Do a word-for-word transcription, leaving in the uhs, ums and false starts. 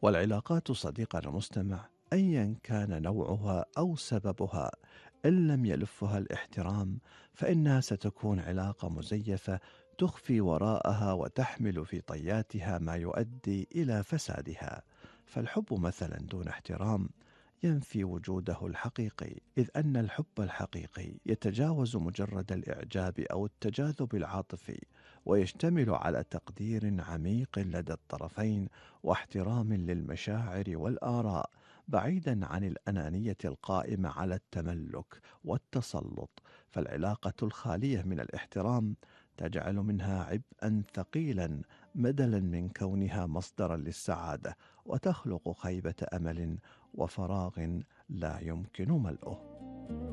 والعلاقات صديقنا المستمع أيا كان نوعها أو سببها، إن لم يلفها الاحترام فإنها ستكون علاقة مزيفة تخفي وراءها وتحمل في طياتها ما يؤدي إلى فسادها. فالحب مثلا دون احترام ينفي وجوده الحقيقي، إذ أن الحب الحقيقي يتجاوز مجرد الإعجاب أو التجاذب العاطفي، ويشتمل على تقدير عميق لدى الطرفين واحترام للمشاعر والآراء، بعيدا عن الأنانية القائمة على التملك والتسلط. فالعلاقة الخالية من الاحترام تجعل منها عبئا ثقيلا بدلا من كونها مصدرا للسعادة، وتخلق خيبة أمل وفراغ لا يمكن ملئه.